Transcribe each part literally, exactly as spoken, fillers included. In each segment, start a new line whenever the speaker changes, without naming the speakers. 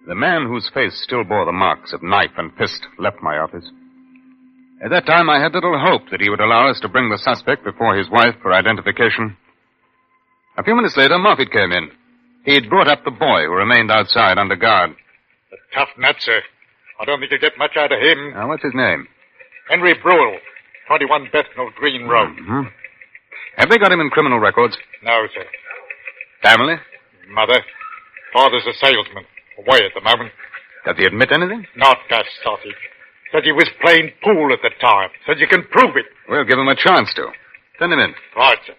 The man whose face still bore the marks of knife and fist left my office. At that time, I had little hope that he would allow us to bring the suspect before his wife for identification. A few minutes later, Moffat came in. He'd brought up the boy who remained outside under guard.
A tough nut, sir. I don't think you'll get much out of him.
Now, what's his name?
Henry Brule, twenty-one Bethnal Green Road.
Mm-hmm. Have they got him in criminal records?
No, sir.
Family?
Mother. Father's a salesman. Away at the moment.
Does he admit anything?
Not that sausage. Said he was playing pool at the time. Said you can prove it.
We'll give him a chance to. Send him in.
Right, sir.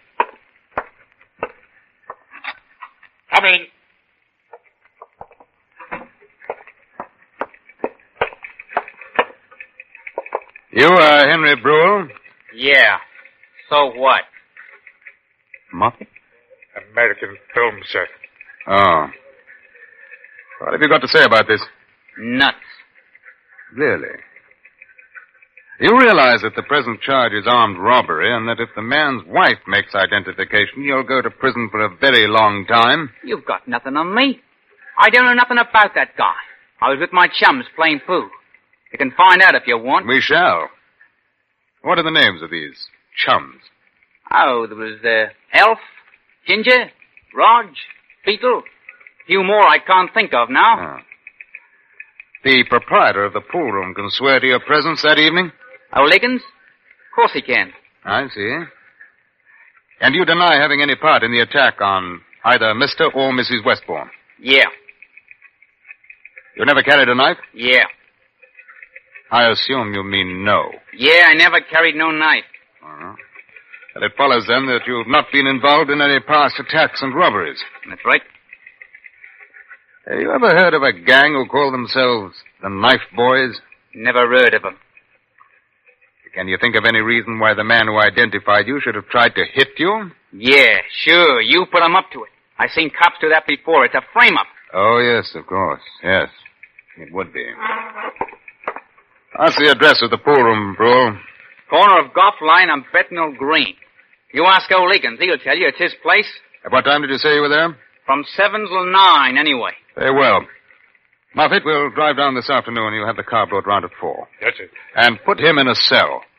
Come in.
You are Henry Brule?
Yeah. So what?
Moffat?
American film, sir.
Oh. What have you got to say about this?
Nuts.
Really? You realize that the present charge is armed robbery, and that if the man's wife makes identification, you'll go to prison for a very long time?
You've got nothing on me. I don't know nothing about that guy. I was with my chums playing pool. You can find out if you want.
We shall. What are the names of these chums?
Oh, there was, uh, Elf, Ginger, Rog, Beetle. A few more I can't think of now.
Oh. The proprietor of the pool room can swear to your presence that evening?
Oh, Liggins? Of course he can.
I see. And you deny having any part in the attack on either Mister or Missus Westbourne?
Yeah.
You never carried a knife?
Yeah.
I assume you mean no.
Yeah, I never carried no knife.
Uh-huh. Well, it follows, then, that you've not been involved in any past attacks and robberies.
That's right.
Have you ever heard of a gang who call themselves the Knife Boys?
Never heard of 'em.
Can you think of any reason why the man who identified you should have tried to hit you?
Yeah, sure. You put 'em up to it. I seen cops do that before. It's a frame-up.
Oh, yes, of course. Yes, it would be. What's the address of the pool room, Brule?
Corner of Golf Line on Bethnal Green. You ask old Liggins. He'll tell you it's his place.
At what time did you say you were there?
From seven till nine, anyway.
Very well. Moffat, we'll drive down this afternoon. You'll have the car brought round at four.
That's it.
And put him in a cell.